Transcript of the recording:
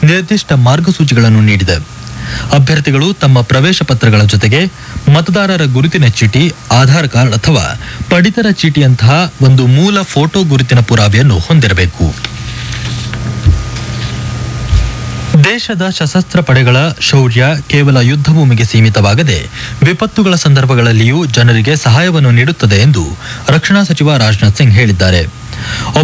ನಿರ್ದಿಷ್ಟ ಮಾರ್ಗಸೂಚಿಗಳನ್ನು ನೀಡಿದೆ. ಅಭ್ಯರ್ಥಿಗಳು ತಮ್ಮ ಪ್ರವೇಶ ಪತ್ರಗಳ ಜೊತೆಗೆ ಮತದಾರರ ಗುರುತಿನ ಚೀಟಿ, ಆಧಾರ್ ಕಾರ್ಡ್ ಅಥವಾ ಪಡಿತರ ಚೀಟಿಯಂತಹ ಒಂದು ಮೂಲ ಫೋಟೋ ಗುರುತಿನ ಪುರಾವೆಯನ್ನು ಹೊಂದಿರಬೇಕು. ದೇಶದ ಸಶಸ್ತ್ರ ಪಡೆಗಳ ಶೌರ್ಯ ಕೇವಲ ಯುದ್ಧ ಭೂಮಿಗೆ ಸೀಮಿತವಾಗದೆ ವಿಪತ್ತುಗಳ ಸಂದರ್ಭಗಳಲ್ಲಿಯೂ ಜನರಿಗೆ ಸಹಾಯವನ್ನು ನೀಡುತ್ತದೆ ಎಂದು ರಕ್ಷಣಾ ಸಚಿವ ರಾಜನಾಥ್ ಸಿಂಗ್ ಹೇಳಿದ್ದಾರೆ.